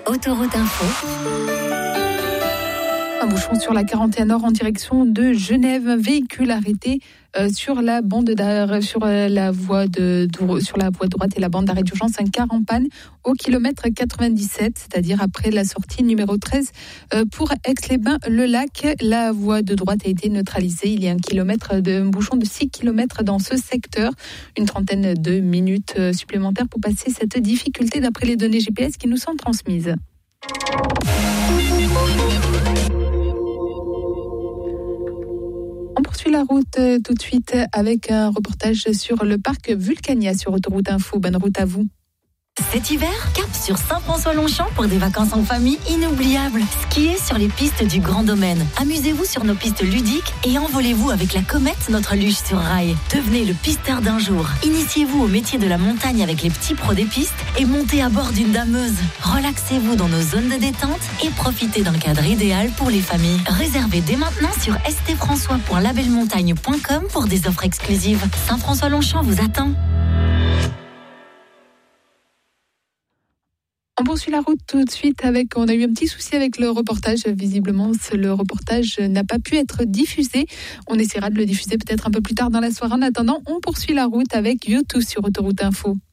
Autoroute Info. Un bouchon sur la 41 Nord en direction de Genève. Un véhicule arrêté sur la bande d'arrêt, sur la voie droite et la bande d'arrêt d'urgence. Un car en panne au kilomètre 97, c'est-à-dire après la sortie numéro 13 pour Aix-les-Bains-le-Lac. La voie de droite a été neutralisée. Il y a un bouchon de 6 km dans ce secteur. Une trentaine de minutes supplémentaires pour passer cette difficulté d'après les données GPS qui nous sont transmises. On poursuit la route tout de suite avec un reportage sur le parc Vulcania sur Autoroute Info. Bonne route à vous. Cet hiver, cap sur Saint-François-Longchamp pour des vacances en famille inoubliables. Skiez sur les pistes du Grand Domaine. Amusez-vous sur nos pistes ludiques et envolez-vous avec la Comète, notre luge sur rail. Devenez le pisteur d'un jour. Initiez-vous au métier de la montagne avec les petits pros des pistes et montez à bord d'une dameuse. Relaxez-vous dans nos zones de détente et profitez d'un cadre idéal pour les familles. Réservez dès maintenant sur stfrançois.labelmontagne.com pour des offres exclusives. Saint-François-Longchamp vous attend. On poursuit la route tout de suite on a eu un petit souci avec le reportage. Visiblement, le reportage n'a pas pu être diffusé. On essaiera de le diffuser peut-être un peu plus tard dans la soirée. En attendant, on poursuit la route avec U2 sur Autoroute Info.